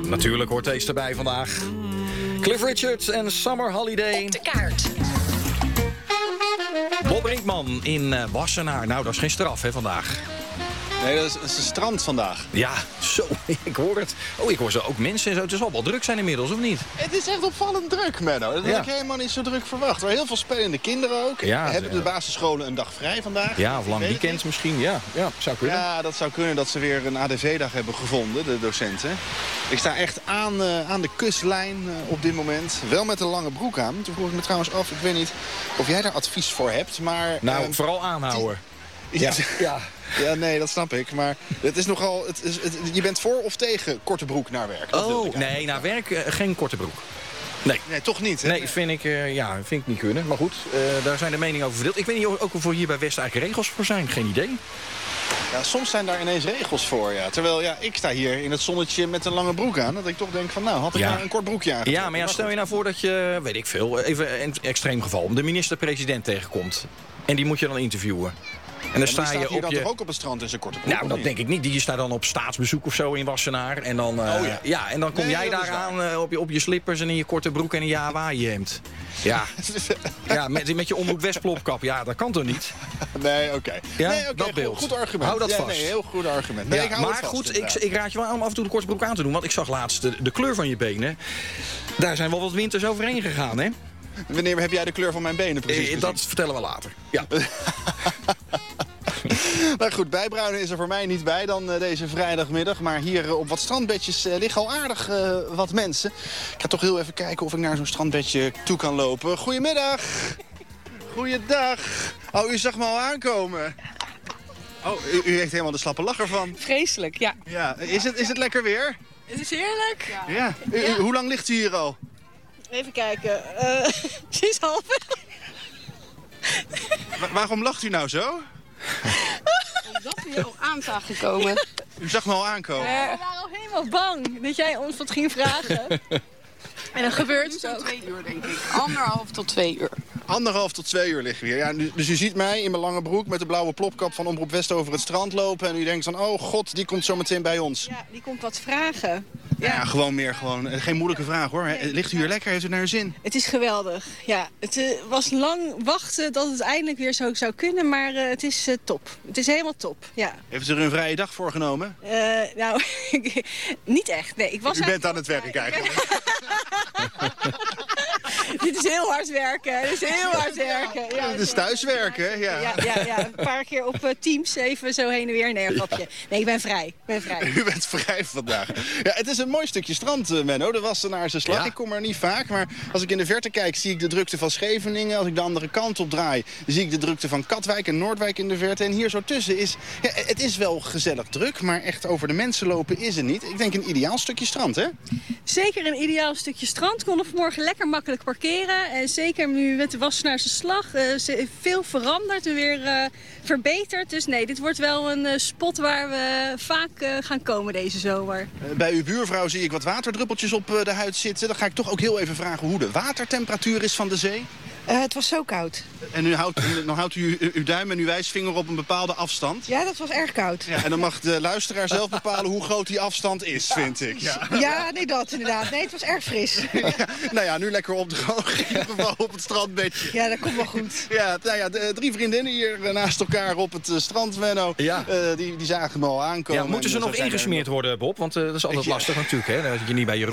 Natuurlijk hoort deze erbij vandaag. Cliff Richard en Summer Holiday. Op de kaart. Bob Brinkman in Wassenaar. Nou, dat is geen straf hè, vandaag. Nee, dat is een strand vandaag. Ja, zo, ik hoor het. Oh, ik hoor zo ook mensen en zo. Het zal wel druk zijn inmiddels, of niet? Het is echt opvallend druk, Menno. Dat had ik helemaal niet zo druk verwacht. Er heel veel spelende kinderen ook. Ja, hebben de basisscholen een dag vrij vandaag? Ja, of lang weekend misschien. Ja, zou kunnen. Ja, dat zou kunnen dat ze weer een ADV-dag hebben gevonden, de docenten. Ik sta echt aan de kustlijn op dit moment. Wel met een lange broek aan. Toen vroeg ik me trouwens af, ik weet niet of jij daar advies voor hebt. Maar, nou, vooral aanhouden. Ja, nee, dat snap ik. Maar het is nogal. Je bent voor of tegen korte broek naar werk? Nee, naar werk geen korte broek. Nee, toch niet. Hè? Nee, vind ik niet kunnen. Maar goed, daar zijn de meningen over verdeeld. Ik weet niet ook of er hier bij West eigenlijk regels voor zijn. Geen idee. Ja, soms zijn daar ineens regels voor, ja. Terwijl, ik sta hier in het zonnetje met een lange broek aan. Dat ik toch denk van, nou, had ik maar een kort broekje aan. Ja, maar stel je nou voor dat je, weet ik veel, even een extreem geval, de minister-president tegenkomt. En die moet je dan interviewen. En dan sta je op dan toch ook op het strand in zijn korte broek? Nou, dat denk ik niet. Die staat dan op staatsbezoek of zo in Wassenaar. En dan, en dan kom jij daar aan op je slippers en in je korte broek en in je Hawaii-hemd. Ja, met je omroep Westplopkap. Ja, dat kan toch niet? Nee, oké. Ja, nee, dat beeld. Goed argument. Hou dat vast. Nee, heel goed argument. Nee, maar goed, ik raad je wel aan om af en toe de korte broek aan te doen. Want ik zag laatst de kleur van je benen. Daar zijn wel wat winters overheen gegaan, hè? Wanneer heb jij de kleur van mijn benen precies gezien? Dat vertellen we later. Ja. Nou goed, bijbruinen is er voor mij niet bij dan deze vrijdagmiddag. Maar hier op wat strandbedjes liggen al aardig wat mensen. Ik ga toch heel even kijken of ik naar zo'n strandbedje toe kan lopen. Goedemiddag. Goeiedag. Oh, u zag me al aankomen. Oh, u heeft helemaal de slappe lach ervan. Vreselijk, ja. Ja, is het lekker weer? Het is heerlijk. Ja. Hoe lang ligt u hier al? Even kijken. Sinds half. Waarom lacht u nou zo? Omdat u al aan zag gekomen. U zag me al aankomen. We waren al helemaal bang dat jij ons wat ging vragen. En dan gebeurt het ook. 2 uur, denk ik. 1,5 tot 2 uur. 1,5 tot 2 uur liggen we hier. Ja, dus u ziet mij in mijn lange broek met de blauwe plopkap van Omroep West over het strand lopen. En u denkt van, oh god, die komt zo meteen bij ons. Ja, die komt wat vragen. Ja, gewoon geen moeilijke vraag hoor. Nee, ligt u hier lekker? Heeft u naar uw zin? Het is geweldig. Ja, het was lang wachten dat het eindelijk weer zo zou kunnen, maar het is top. Het is helemaal top, ja. Heeft u er een vrije dag voor genomen? Nou, niet echt. Nee, u bent aan het werk eigenlijk. Dit is heel hard werken. Dit is heel hard werken. Ja, het is thuiswerken, ja. Ja, een paar keer op Teams even zo heen en weer. Nee, een grapje. Nee, ik ben vrij. U bent vrij vandaag. Ja, het is een mooi stukje strand, Menno. De Wassenaarse slag. Ja. Ik kom er niet vaak, maar als ik in de verte kijk zie ik de drukte van Scheveningen. Als ik de andere kant op draai, zie ik de drukte van Katwijk en Noordwijk in de verte. En hier zo tussen is, het is wel gezellig druk, maar echt over de mensen lopen is het niet. Ik denk een ideaal stukje strand, hè? Zeker een ideaal stukje strand. We konden vanmorgen lekker makkelijk parkeren. En zeker nu met de Wassenaarse slag. Veel veranderd en weer verbeterd. Dus nee, dit wordt wel een spot waar we vaak gaan komen deze zomer. Bij uw buurvrouw zie ik wat waterdruppeltjes op de huid zitten. Dan ga ik toch ook heel even vragen hoe de watertemperatuur is van de zee. Het was zo koud. En nu houdt u uw duim en uw wijsvinger op een bepaalde afstand. Ja, dat was erg koud. Ja, en dan mag de luisteraar zelf bepalen hoe groot die afstand is, vind ik. Ja, nee, dat inderdaad. Nee, het was erg fris. Ja, nou ja, nu lekker opdrogen in ieder geval op het strandbedje. Ja, dat komt wel goed. Ja, nou ja, 3 vriendinnen hier naast elkaar op het strand, Menno. Ja. Die zagen me al aankomen. Ja, moeten ze nog ingesmeerd worden, Bob? Want dat is altijd lastig natuurlijk, hè? Dat je niet bij je